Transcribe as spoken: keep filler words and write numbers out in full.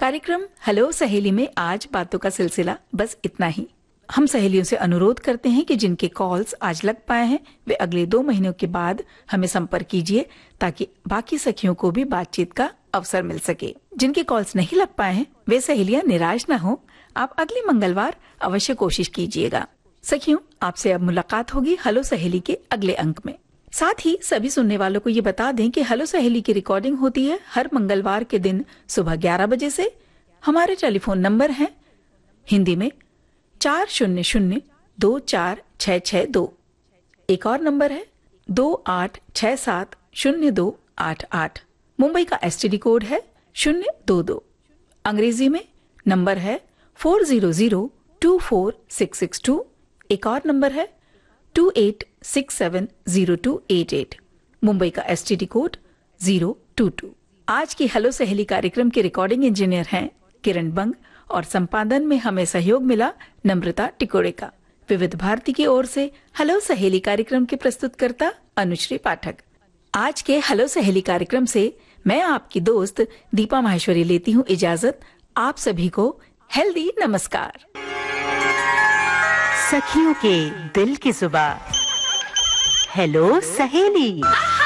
कार्यक्रम हेलो सहेली में आज बातों का सिलसिला बस इतना ही। हम सहेलियों से अनुरोध करते हैं कि जिनके कॉल्स आज लग पाए हैं वे अगले दो महीनों के बाद हमें संपर्क कीजिए ताकि बाकी सखियों को भी बातचीत का अवसर मिल सके। जिनके कॉल्स नहीं लग पाए हैं वे सहेलियां निराश न हो, आप अगले मंगलवार अवश्य कोशिश कीजिएगा। सखियों, आपसे अब मुलाकात होगी हेलो सहेली के अगले अंक में। साथ ही सभी सुनने वालों को ये बता दें कि हेलो सहेली की रिकॉर्डिंग होती है हर मंगलवार के दिन सुबह ग्यारह बजे से। हमारे टेलीफोन नंबर हैं हिंदी में चार शून्य शून्य दो चार छः छः दो, एक और नंबर है दो आठ छः सात शून्य दो आठ आठ। मुंबई का एसटीडी कोड है शून्य दो दो। अंग्रेजी में नंबर है four zero zero to four six six to, एक और नंबर है to eight six seven zero to eight eight. Mumbai का STD code zero to to. आज की हेलो सहेली कार्यक्रम के रिकॉर्डिंग इंजीनियर हैं किरण बंग और संपादन में हमें सहयोग मिला नम्रता टिकोड़े का। विविध भारती की ओर से हेलो सहेली कार्यक्रम के प्रस्तुतकर्ता अनुश्री पाठक। आज के हेलो सहेली कार्यक्रम से मैं आपकी दोस्त दीपा माहेश्वरी लेती हूँ इजाजत। आप सभी को हेल्दी नमस्कार। सखियों के दिल की जुबान हेलो सहेली।